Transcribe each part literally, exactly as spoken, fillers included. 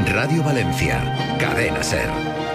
Radio Valencia, Cadena SER.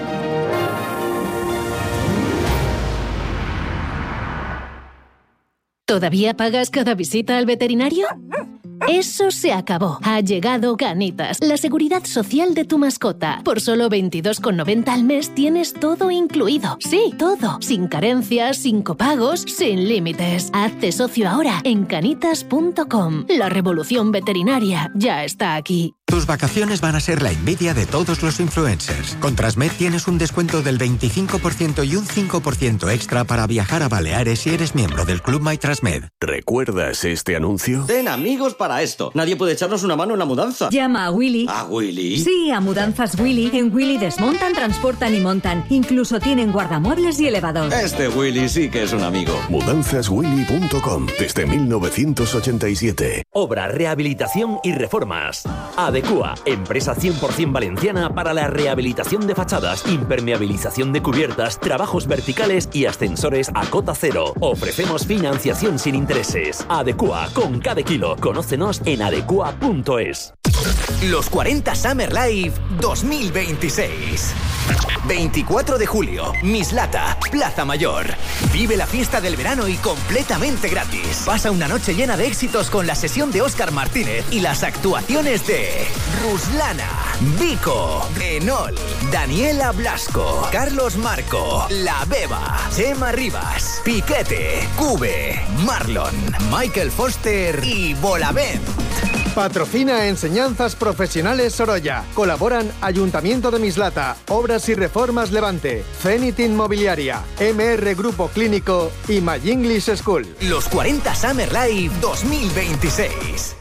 ¿Todavía pagas cada visita al veterinario? Eso se acabó. Ha llegado Canitas, la seguridad social de tu mascota. Por solo veintidós con noventa al mes tienes todo incluido. Sí, todo. Sin carencias, sin copagos, sin límites. Hazte socio ahora en canitas punto com. La revolución veterinaria ya está aquí. Tus vacaciones van a ser la envidia de todos los influencers. Con Transmed tienes un descuento del veinticinco por ciento y un cinco por ciento extra para viajar a Baleares si eres miembro del Club My Transmed. ¿Recuerdas este anuncio? Ten amigos para esto. Nadie puede echarnos una mano en la mudanza. Llama a Willy. ¿A Willy? Sí, a Mudanzas Willy. En Willy desmontan, transportan y montan. Incluso tienen guardamuebles y elevador. Este Willy sí que es un amigo. mudanzas willy punto com, desde mil novecientos ochenta y siete. Obra, rehabilitación y reformas. Adecua, empresa cien por ciento valenciana para la rehabilitación de fachadas, impermeabilización de cubiertas, trabajos verticales y ascensores a cota cero. Ofrecemos financiación sin intereses. Adecua, con cada kilo. Conócenos en adecua punto es. Los cuarenta Summer Live dos mil veintiséis. veinticuatro de julio, Mislata, Plaza Mayor. Vive la fiesta del verano y completamente gratis. Pasa una noche llena de éxitos con la sesión de Óscar Martínez y las actuaciones de Ruslana, Vico, Enol, Daniela Blasco, Carlos Marco, La Beba, Chema Rivas, Piquete, Cube, Marlon, Michael Foster y Bolavent. Patrocina Enseñanzas Profesionales Sorolla. Colaboran Ayuntamiento de Mislata, Obras y Reformas Levante, Zenit Inmobiliaria, M R Grupo Clínico y My English School. Los cuarenta Summer Live dos mil veintiséis.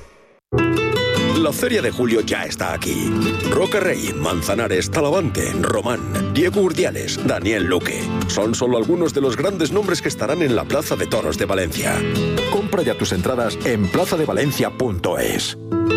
La Feria de Julio ya está aquí. Roca Rey, Manzanares, Talavante, Román, Diego Urdiales, Daniel Luque. Son solo algunos de los grandes nombres que estarán en la Plaza de Toros de Valencia. Compra ya tus entradas en plaza de valencia punto es.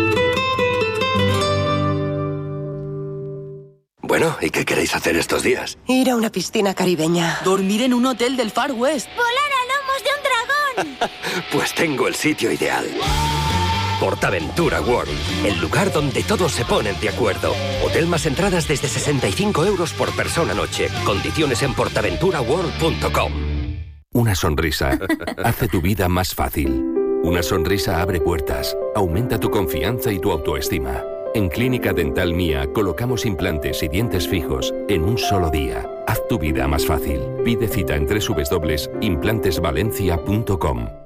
Bueno, ¿y qué queréis hacer estos días? Ir a una piscina caribeña. Dormir en un hotel del Far West. Volar a lomos de un dragón. Pues tengo el sitio ideal. PortAventura World, el lugar donde todos se ponen de acuerdo. Hotel más entradas desde sesenta y cinco euros por persona noche. Condiciones en portaventura world punto com. Una sonrisa hace tu vida más fácil. Una sonrisa abre puertas, aumenta tu confianza y tu autoestima. En Clínica Dental Mía colocamos implantes y dientes fijos en un solo día. Haz tu vida más fácil. Pide cita en doble u doble u doble u punto implantesvalencia punto com.